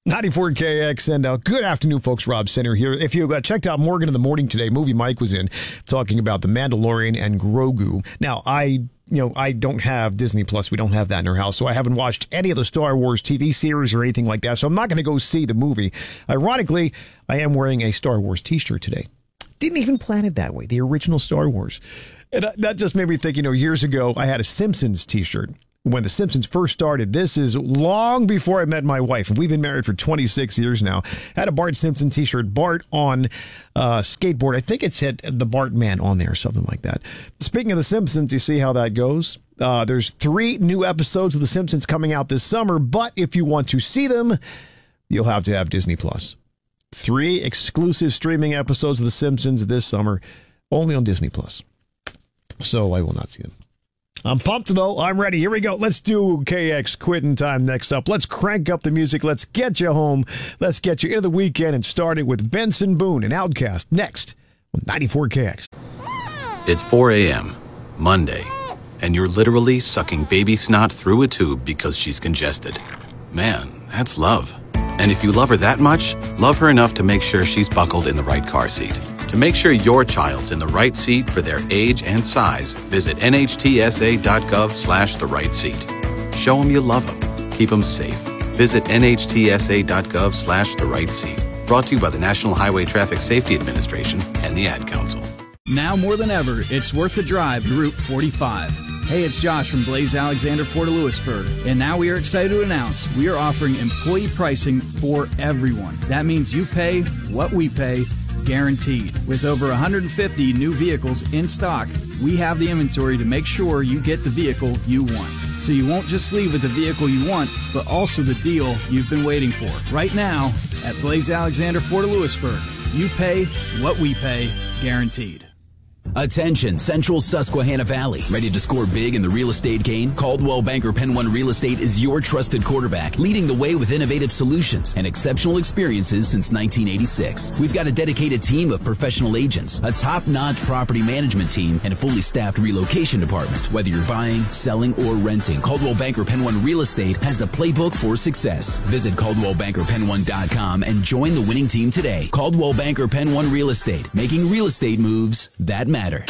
94 KX, and good afternoon, folks. Rob Center here. If you checked out Morgan in the Morning today, movie Mike was in, talking about The Mandalorian and Grogu. Now, I don't have Disney Plus. We don't have that in our house, so I haven't watched any of the Star Wars TV series or anything like that, so I'm not going to go see the movie. Ironically, I am wearing a Star Wars t-shirt today. Didn't even plan it that way, the original Star Wars. And that just made me think, years ago, I had a Simpsons t-shirt. When The Simpsons first started, this is long before I met my wife, and we've been married for 26 years now. Had a Bart Simpson t-shirt, Bart on skateboard. I think it said the Bart Man on there, something like that. Speaking of The Simpsons, you see how that goes. There's 3 new episodes of The Simpsons coming out this summer, but if you want to see them, you'll have to have Disney Plus. 3 exclusive streaming episodes of The Simpsons this summer, only on Disney Plus. So I will not see them. I'm pumped, though. I'm ready. Here we go. Let's do KX Quitting Time next up. Let's crank up the music. Let's get you home. Let's get you into the weekend and start it with Benson Boone and Outkast next on 94 KX. It's 4 a.m., Monday, and you're literally sucking baby snot through a tube because she's congested. Man, that's love. And if you love her that much, love her enough to make sure she's buckled in the right car seat. To make sure your child's in the right seat for their age and size, visit nhtsa.gov/the right seat. Show them you love them. Keep them safe. Visit nhtsa.gov/the right seat. Brought to you by the National Highway Traffic Safety Administration and the Ad Council. Now more than ever, it's worth the drive to Route 45. Hey, it's Josh from Blaze Alexander Port of Lewisburg, and now we are excited to announce we are offering employee pricing for everyone. That means you pay what we pay, guaranteed. With over 150 new vehicles in stock, we have the inventory to make sure you get the vehicle you want. So you won't just leave with the vehicle you want, but also the deal you've been waiting for. Right now, at Blaze Alexander Port of Lewisburg, you pay what we pay, guaranteed. Attention, Central Susquehanna Valley. Ready to score big in the real estate game? Coldwell Banker Penn One Real Estate is your trusted quarterback, leading the way with innovative solutions and exceptional experiences since 1986. We've got a dedicated team of professional agents, a top-notch property management team, and a fully staffed relocation department. Whether you're buying, selling, or renting, Coldwell Banker Penn One Real Estate has the playbook for success. Visit ColdwellBankerPenn1.com and join the winning team today. Coldwell Banker Penn One Real Estate, making real estate moves that matter.